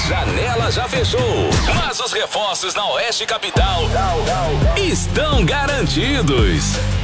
janela já fechou, mas os reforços na Oeste Capital estão garantidos.